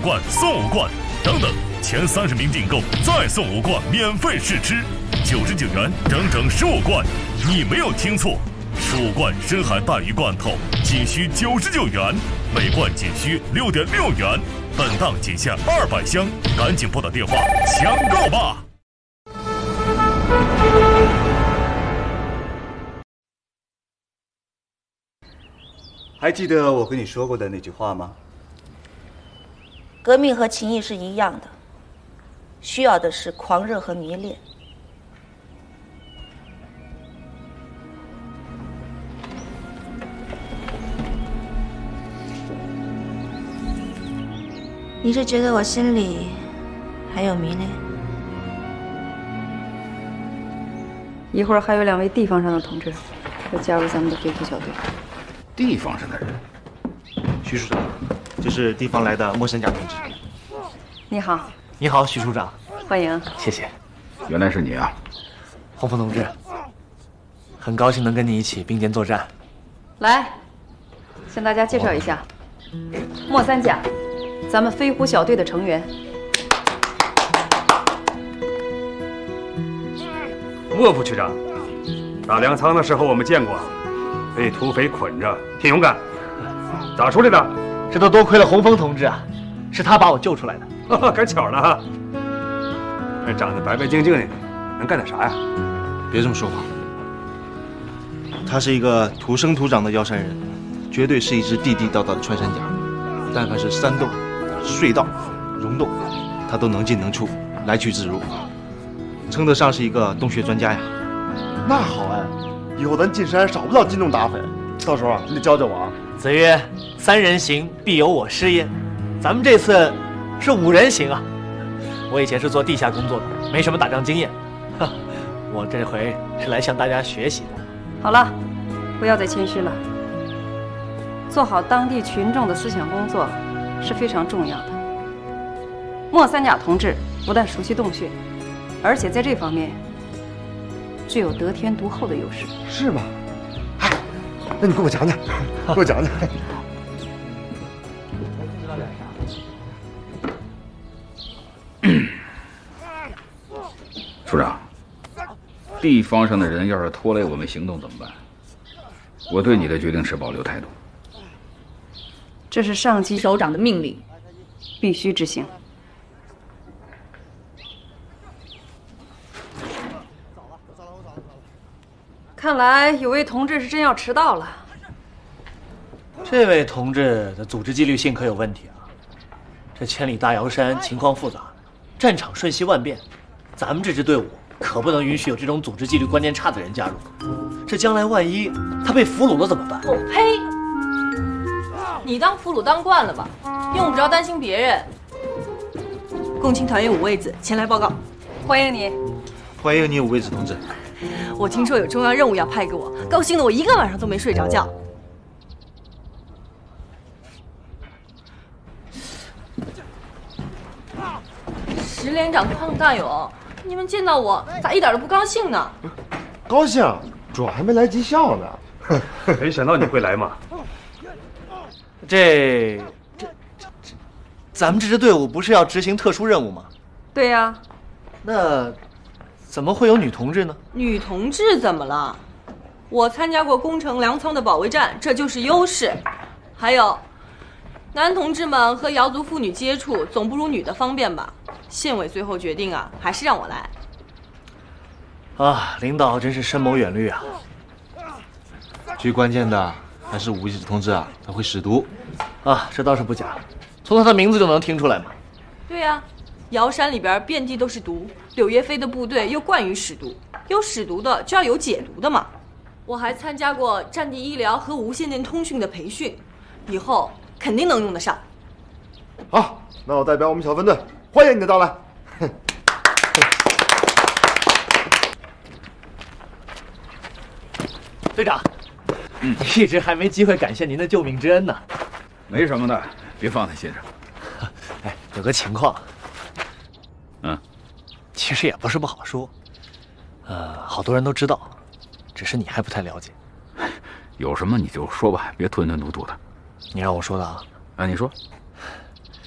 罐送5罐，等等，前30名订购再送5罐免费试吃，99元整整15罐，你没有听错，15罐深海带鱼罐头仅需99元，每罐仅需6.6元，本档仅限200箱，赶紧拨打电话抢购吧！ 还记得我跟你说过的那句话吗？ 革命和情谊是一样的，需要的是狂热和迷恋。你是觉得我心里还有迷恋？ 一会儿还有2位地方上的同志要加入咱们的飞虎小队。 地方上的人， 徐处长，这是地方来的莫三甲同志。 你好。 你好，徐处长。 欢迎。 谢谢。 原来是你啊， 洪峰同志，很高兴能跟你一起并肩作战。 来，向大家介绍一下，莫三甲，咱们飞虎小队的成员。 莫副区长，打粮仓的时候我们见过，被土匪捆着，挺勇敢。咋出来的？ 这都多亏了洪峰同志啊，是他把我救出来的。 赶巧了哈。这长得白白净净的，能干点啥呀？ 别这么说话。他是一个土生土长的瑶山人，绝对是一只地地道道的穿山甲。但凡是山洞、隧道、溶洞，他都能进能出，来去自如，称得上是一个洞穴专家呀。 那好哎，以后咱进山少不了进洞打匪，到时候啊，你得教教我啊。 子曰：“3人行，必有我师焉。”咱们这次是5人行啊。我以前是做地下工作的，没什么打仗经验，我这回是来向大家学习的。 好了，不要再谦虚了。做好当地群众的思想工作是非常重要的。莫三甲同志不但熟悉洞穴，而且在这方面具有得天独厚的优势。 是吗？哎，那你给我讲讲，给我讲讲。 处长，地方上的人要是拖累我们行动怎么办？我对你的决定持保留态度。 这是上级首长的命令，必须执行。看来有位同志是真要迟到了。 这位同志的组织纪律性可有问题啊！这千里大瑶山情况复杂，战场瞬息万变，咱们这支队伍可不能允许有这种组织纪律观念差的人加入。这将来万一他被俘虏了怎么办？ 我呸！你当俘虏当惯了吧，用不着担心别人。共青团员5位子前来报告， 欢迎你。 欢迎你，5位子同志。 我听说有重要任务要派给我，高兴的我1个晚上都没睡着觉。石连长、邝大勇，你们见到我咋一点都不高兴呢？ 高兴，主要还没来绩效呢。 没想到你会来嘛。 咱们这支队伍不是要执行特殊任务吗？ 对呀。 那怎么会有女同志呢？ 女同志怎么了？我参加过攻城粮仓的保卫战，这就是优势。还有，男同志们和瑶族妇女接触，总不如女的方便吧？县委最后决定啊，还是让我来。 啊，领导真是深谋远虑啊！ 最关键的还是5位子同志啊，他会使毒啊，这倒是不假，从他的名字就能听出来嘛。 对呀，瑶山里边遍地都是毒，柳叶飞的部队又惯于使毒，有使毒的就要有解毒的嘛。我还参加过战地医疗和无线电通讯的培训，以后肯定能用得上。 好，那我代表我们小分队欢迎你的到来。 队长，一直还没机会感谢您的救命之恩呢。 没什么的，别放在心上。 哎，有个情况，其实也不是不好说，好多人都知道，只是你还不太了解。 有什么你就说吧，别吞吞吐吐的。 你让我说的啊？ 你说。